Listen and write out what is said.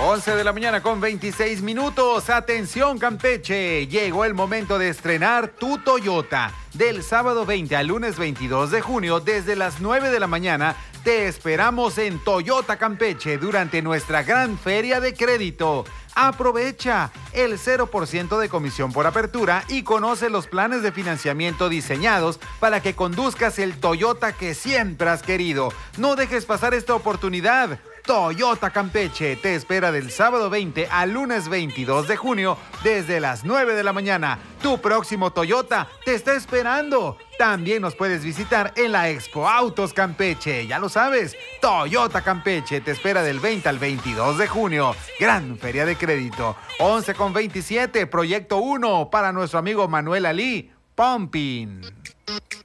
11 de la mañana con 26 minutos. Atención, Campeche. Llegó el momento de estrenar tu Toyota. Del sábado 20 al lunes 22 de junio, desde las 9 de la mañana, te esperamos en Toyota Campeche durante nuestra gran feria de crédito. Aprovecha el 0% de comisión por apertura y conoce los planes de financiamiento diseñados para que conduzcas el Toyota que siempre has querido. No dejes pasar esta oportunidad. Toyota Campeche te espera del sábado 20 al lunes 22 de junio desde las 9 de la mañana. Tu próximo Toyota te está esperando. También nos puedes visitar en la Expo Autos Campeche. Ya lo sabes, Toyota Campeche te espera del 20 al 22 de junio. Gran feria de crédito. 11 con 27, Proyecto 1 para nuestro amigo Manuel Ali. Pumping.